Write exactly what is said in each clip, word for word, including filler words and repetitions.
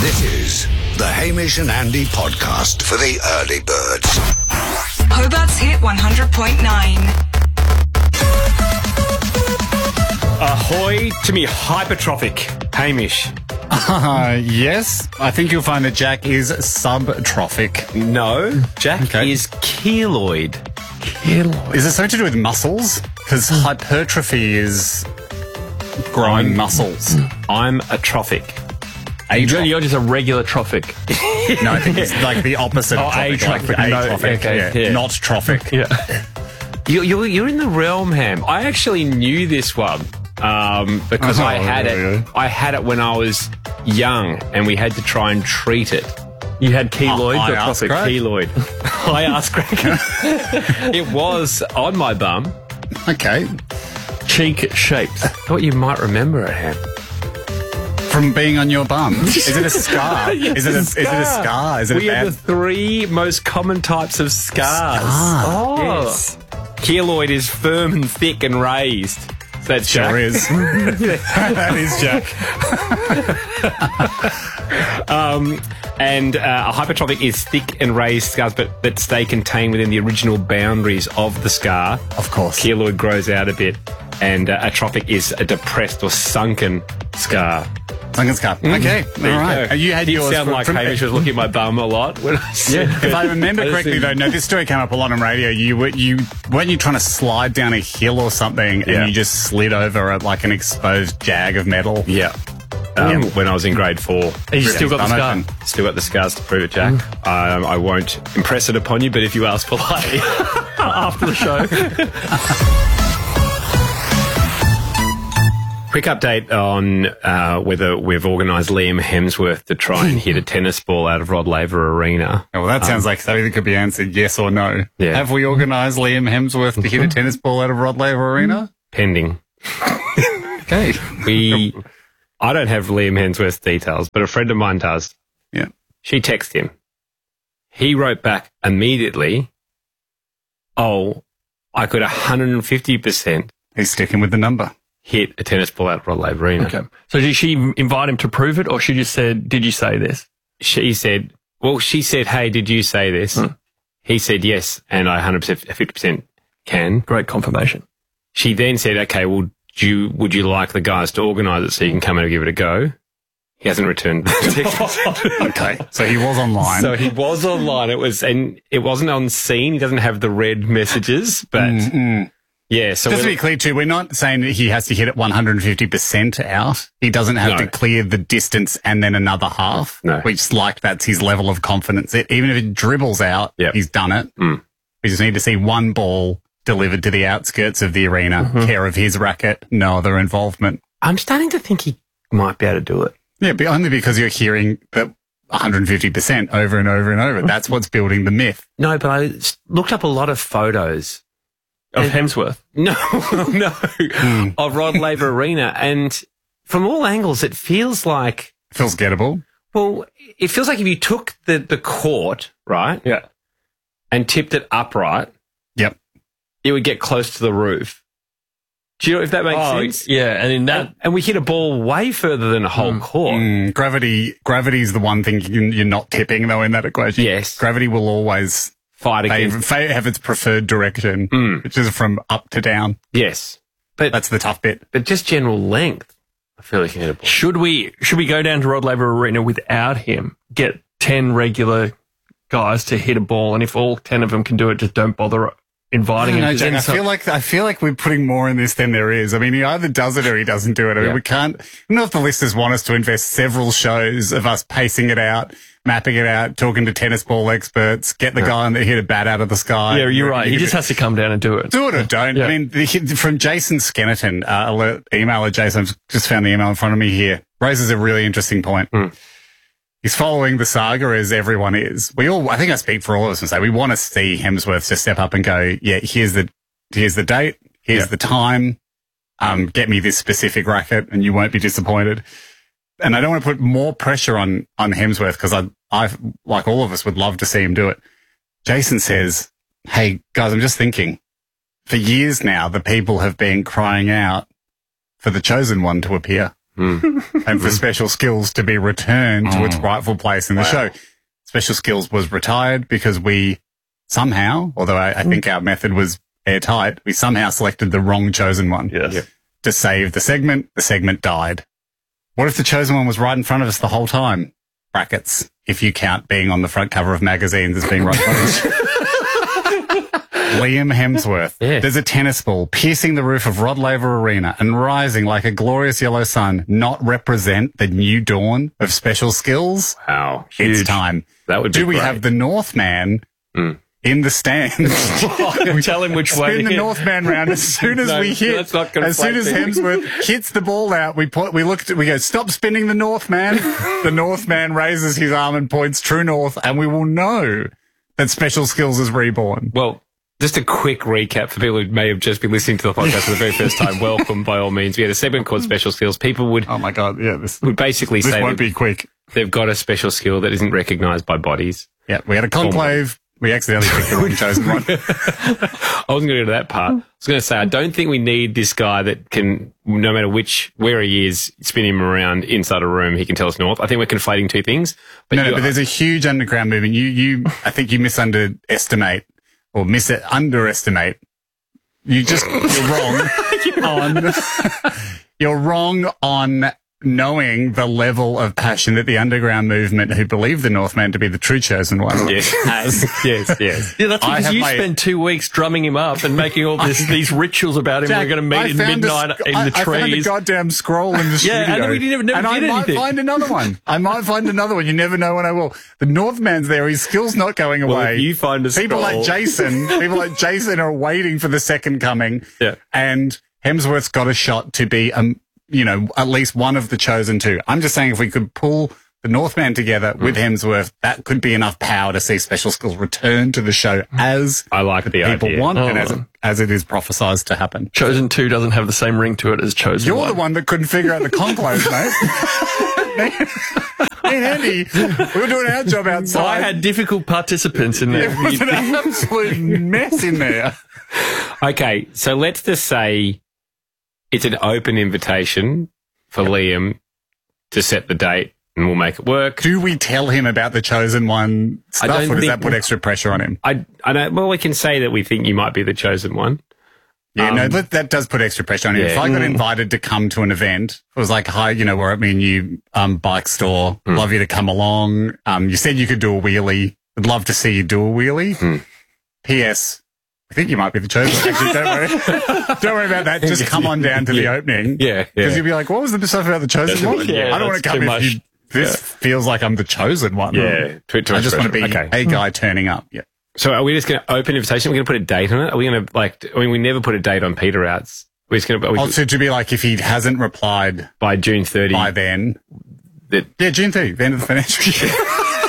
This is the Hamish and Andy podcast for the early birds. Hobart's Hit one hundred point nine. Ahoy to me hypertrophic Hamish. Uh, yes, I think you'll find that Jack is subtrophic. No, Jack Okay. is keloid. Keloid. Is it something to do with muscles? Because hypertrophy is growing I'm- muscles. I'm atrophic. You're, you're just a regular trophic. No, I think it's like the opposite Oh, of trophic. atrophic. Like No, atrophic, okay, yeah. yeah. Not trophic. Yeah. You're, you're, you're in the realm, Ham. I actually knew this one um, because Oh, I had yeah, it. yeah. I had it when I was young, and we had to try and treat it. You had keloid I or asked trophic? Greg. Keloid. I asked Greg. It was on my bum. Okay. Cheek shapes. Thought you might remember it, Ham. From being on your bum. Is it a scar? Yes, is, it a, is it a scar? Is it we a are bad... the three most common types of scars. Oh. Yes. Keloid is firm and thick and raised. So that's Sure Jack. is. That is Jack. Um, and uh, a hypertrophic is thick and raised scars, but that stay contained within the original boundaries of the scar. Of course. Keloid grows out a bit, and uh, atrophic is a depressed or sunken scar. Sunken scar. Okay. There All you right. go. And you had Did yours sound from- like from- Hamish was looking at my bum a lot when I said Yeah, if I remember I just correctly, think- though, no, this story came up a lot on radio. You were you weren't you trying to slide down a hill or something, Yeah. and you just slid over a, like an exposed jag of metal. Yeah. Um, when I was in grade four. You still got the Thumb scar. open. Still got the scars to prove it, Jack. Um, I won't impress it upon you, but if you ask politely After the show. Quick update on uh, whether we've organised Liam Hemsworth to try and hit a tennis ball out of Rod Laver Arena. Oh, well, that sounds like something that could be answered yes or no. Yeah. Have we organised Liam Hemsworth to hit a tennis ball out of Rod Laver Arena? Pending. Okay. We, I don't have Liam Hemsworth's details, but a friend of mine does. Yeah. She texted him. He wrote back immediately, oh, I could one hundred fifty percent He's sticking with the number. hit a tennis ball out of Rod Laver Arena. Okay. So did she invite him to prove it, or she just said, did you say this? She said, well, she said, hey, did you say this? Hmm. He said, yes, and I one hundred percent, fifty percent can. Great confirmation. She then said, okay, well, do you, would you like the guys to organise it so you can come in and give it a go? He hasn't returned the text. Okay. So he was online. So he was online. It was, and it wasn't on scene. He doesn't have the red messages, but yeah. So Just to we're- be clear, too, we're not saying that he has to hit it one hundred fifty percent out. He doesn't have No. to clear the distance and then another half. No. We just like that's his level of confidence. It, even if it dribbles out, Yep. he's done it. Mm. We just need to see one ball delivered to the outskirts of the arena, care of his racket, no other involvement. I'm starting to think he might be able to do it. Yeah, but only because you're hearing that one hundred fifty percent over and over and over. That's what's building the myth. No, but I s- looked up a lot of photos. Of Hemsworth. No, no, of Rod Laver Arena, and from all angles, it feels like. Feels gettable. Well, it feels like if you took the, the court, right, Yeah. and tipped it upright, Yep. it would get close to the roof. Do you know if that makes Oh, sense? yeah. And in that, And, and we hit a ball way further than a whole court. Mm, gravity, gravity's the one thing you, you're not tipping, though, in that equation. Yes. Gravity will always Fight favor, against. fa- have its preferred direction, Mm. which is from up to down. Yes. But, That's the tough bit. but just general length, I feel like you hit a ball. should we, should we go down to Rod Laver Arena without him, get ten regular guys to hit a ball, and if all ten of them can do it, just don't bother inviting him? No, 'Cause Jack, then I some- feel like I feel like we're putting more in this than there is. I mean, he either does it or he doesn't do it. I mean, Yeah. we can't. I don't know if the listeners want us to invest several shows of us pacing it out, mapping it out, talking to tennis ball experts, get the guy on that hit a bat out of the sky. yeah, you're right. He You just could- has to come down and do it. do it or don't. Yeah. I mean, the, from Jason Skennerton, uh, alert, emailer Jason, I've just found the email in front of me here, raises a really interesting point. Mm. He's following the saga as everyone is. We all, I think I speak for all of us and say we want to see Hemsworth just step up and go, yeah, here's the, here's the date, here's Yeah. the time, um, get me this specific racket and you won't be disappointed. And I don't want to put more pressure on, on Hemsworth because I, I, like all of us, would love to see him do it. Jason says, hey, guys, I'm just thinking, for years now, the people have been crying out for the chosen one to appear. Mm. and for Special Skills to be returned to its rightful place in the show. Special Skills was retired because we somehow, although I, I think our method was airtight, we somehow selected the wrong chosen one. Yes. Yep. To save the segment. The segment died. What if the chosen one was right in front of us the whole time? Brackets, if you count being on the front cover of magazines as being right in front of us. Liam Hemsworth. Yeah. There's a tennis ball piercing the roof of Rod Laver Arena and rising like a glorious yellow sun not represent the new dawn of Special Skills. Wow. It's Huge. time. That would be Do we great. have the Northman Mm. in the stands? Tell him which way Spin to the hit. Northman round as soon as No, we hit. that's not gonna As soon play as me. Hemsworth hits the ball out, we point, we look at, we go, stop spinning the Northman. The Northman raises his arm and points true north, and we will know that Special Skills is reborn. Well, just a quick recap for people who may have just been listening to the podcast for the very first time. Welcome, by all means. We had a segment called Special Skills. People would Oh my god, yeah, this would basically this say won't that be quick. they've got a special skill that isn't recognised by bodies. Yeah, we had a conclave. We accidentally picked the wrong chosen one. I wasn't going to go to that part. I was going to say, I don't think we need this guy that can, no matter which, where he is, spin him around inside a room, he can tell us north. I think we're conflating two things. But No, no, you- but there's a huge underground movement. You, you, I think you misunderestimate or mis underestimate. You just, you're wrong on, you're wrong on knowing the level of passion that the underground movement who believe the Northman to be the true chosen one Yes. has. yes, yes. Yeah, that's I because have you my- spent two weeks drumming him up and making all this, these rituals about him. Jack, We're going to meet I at found a midnight sc- in I- the I found a trees. goddamn scroll in the Yeah, studio. and we never- never and I did might anything. find another one. I might find another one. You never know when I will. The Northman's there. His skill's not going Well, away. if you find a people scroll- like Jason, people like Jason are waiting for the second coming. Yeah. And Hemsworth's got a shot to be, um, you know, at least one of the chosen two. I'm just saying if we could pull the Northman together with Hemsworth, that could be enough power to see Special Skills return to the show as I like the people idea. want and Oh. as it, as it is prophesized to happen. Chosen two doesn't have the same ring to it as Chosen You're one. the one that couldn't figure out the conclave, mate. Me and Andy, we were doing our job outside. I had difficult participants in there. It was an absolute mess in there. Okay, so let's just say it's an open invitation for Liam to set the date and we'll make it work. Do we tell him about the chosen one I stuff, don't or does think- that put extra pressure on him? I, I don't, well, we can say that we think you might be the chosen one. Yeah, no, Um, that, that does put extra pressure on him. If yeah. I got invited to come to an event, it was like, hi, you know, we're at my new um, bike store. Hmm. Love you to come along. Um, you said you could do a wheelie. Would love to see you do a wheelie. Hmm. P S. I think you might be the chosen. Actually, don't worry. Don't worry about that. Just come on down to the Yeah. opening. Yeah, Because yeah. you'll be like, what was the stuff about the chosen Chosen one? one, yeah, I don't want to that's come too if much. you, this feels like I'm the chosen one. Yeah, too- too I much just want to be pressure. Okay. a guy turning up. Yeah. So are we just going to open invitation? We're going to put a date on it? Are we going to, like, I mean, we never put a date on Peter Outs. We're just going to, Also, to be like, if he hasn't replied by June thirtieth. by then, that, yeah, June thirtieth, the end of the financial year.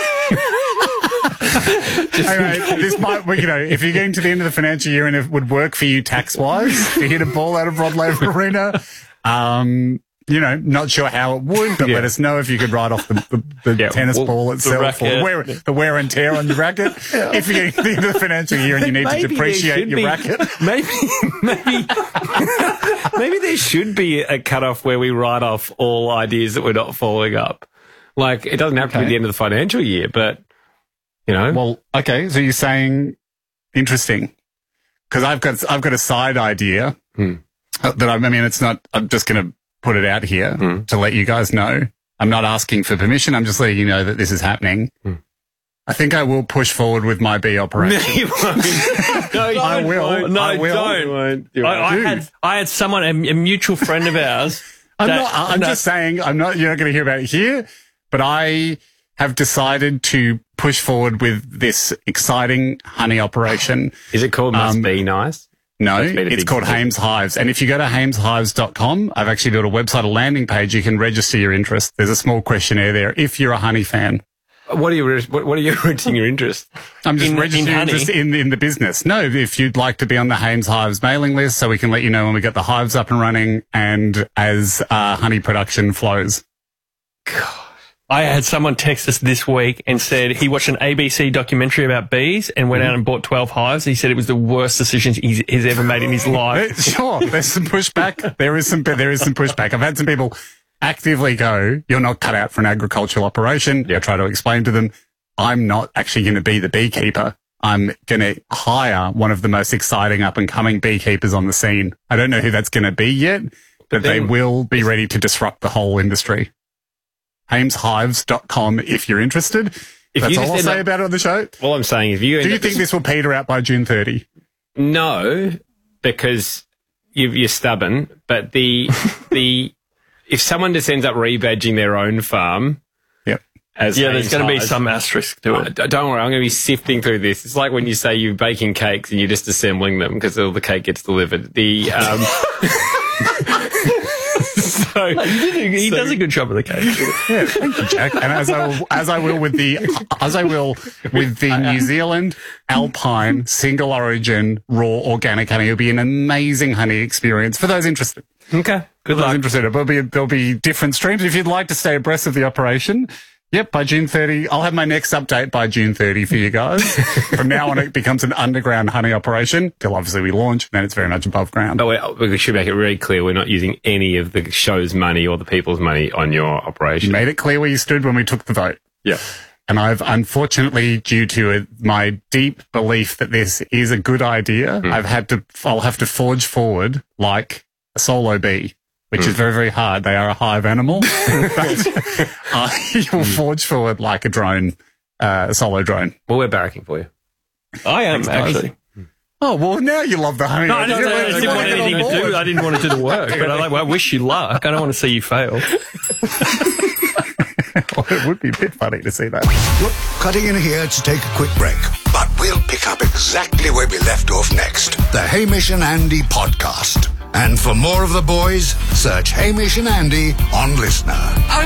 Anyway, this might, you know, if you're getting to the end of the financial year and it would work for you tax wise to hit a ball out of Rod Laver Arena, um, you know, not sure how it would, but Yeah. let us know if you could write off the, the, the Yeah, tennis well, ball the itself or the racket. wear, the wear and tear on your racket. If you're getting to the end of the financial year and you need to Maybe there depreciate should your be- racket. Maybe, maybe, maybe there should be a cutoff where we write off all ideas that we're not following up. Like, it doesn't have to be Okay. the end of the financial year, but, you know. Well, okay, so you're saying interesting because I've got I've got a side idea Hmm. uh, that I, I mean it's not. I'm just going to put it out here Hmm. to let you guys know. I'm not asking for permission. I'm just letting you know that this is happening. Hmm. I think I will push forward with my B operation. You won't. No, you I will. won't. No, I will. don't. You won't. You I, won't. I Dude. had I had someone, a, a mutual friend of ours. I'm that- not. I'm that- just saying. I'm not. You're not going to hear about it here, but I have decided to push forward with this exciting honey operation. Is it called Must Um, Be Nice? No, That's been a it's big called thing. Hames Hives. And if you go to hames hives dot com, I've actually built a website, a landing page. You can register your interest. There's a small questionnaire there if you're a honey fan. What are you, re- what, what are you renting your interest? I'm just In- registering in your honey? interest in, in the business. No, if you'd like to be on the Hames Hives mailing list so we can let you know when we get the hives up and running and as uh, honey production flows. I had someone text us this week and said he watched an A B C documentary about bees and went out and bought twelve hives. He said it was the worst decision he's, he's ever made in his Uh, life. Sure, there's some pushback. There is some there is some pushback. I've had some people actively go, you're not cut out for an agricultural operation. I try to explain to them, I'm not actually going to be the beekeeper. I'm going to hire one of the most exciting up and coming beekeepers on the scene. I don't know who that's going to be yet, but, but they will be ready to disrupt the whole industry. Hames Hives dot com if you're interested. If That's you all just I'll end say up- about it on the show. All I'm saying, if you Do end you up- think this will peter out by June thirtieth? No, because you, you're stubborn. But the the if someone just ends up rebadging their own farm Yep. as Yeah, there's Hames going to be Hives- some asterisk to Uh, it. d- Don't worry, I'm going to be sifting through this. It's like when you say you're baking cakes and you're just assembling them because all the cake gets delivered. The um, so He so- does a good job of the cake. Yeah, thank you, Jack. And as I will, as I will with the as I will with the New Zealand Alpine single origin raw organic honey, it'll be an amazing honey experience for those interested. Okay, good For those luck. interested, there'll be there'll be different streams. If you'd like to stay abreast of the operation, yep, by June thirtieth, I'll have my next update by June thirtieth for you guys. From now on, it becomes an underground honey operation till obviously we launch. Then it's very much above ground. But we, we should make it really clear we're not using any of the show's money or the people's money on your You operation. made it clear where you stood when we took the vote. Yeah. And I've unfortunately, due to it, my deep belief that this is a good idea, I've had to, I'll have to forge forward like a solo bee, which is very, very hard. They are a hive animal. But I will forge forward like a drone, uh, a solo drone. Well, we're barracking for you. I am, guys. actually. Oh, well, now you love the honey. No, I You didn't, wanna- I you didn't wanna want get anything on to board. do. I didn't want to do the work. But I, like, I wish you luck. I don't want to see you fail. Well, it would be a bit funny to see that. We're cutting in here to take a quick break, but we'll pick up exactly where we left off next. The Hamish and Andy podcast. And for more of the boys, search Hamish and Andy on Listener.